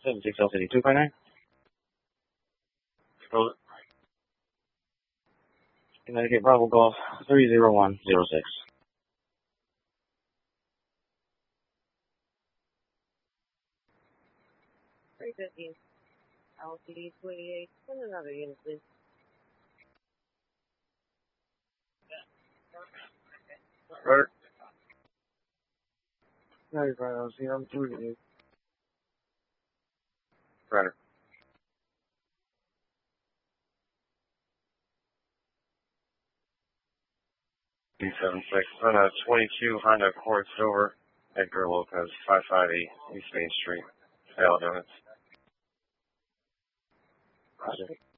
76 LCD 259. Close it. Connecticut Bravo Golf 30106. 350. LCD 28. Send another unit, please. Right. 95 LCD, I'm 388. Right. 376. On a 22 Honda Accord Silver, Edgar Lopez, 558 East Main Street, Alabama.